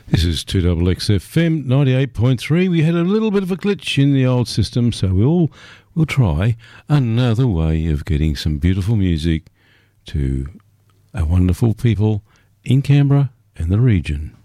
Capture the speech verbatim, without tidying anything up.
This is two X X F M ninety-eight point three. We had a little bit of a glitch in the old system, so we'll we'll try another way of getting some beautiful music to our wonderful people in Canberra and the region.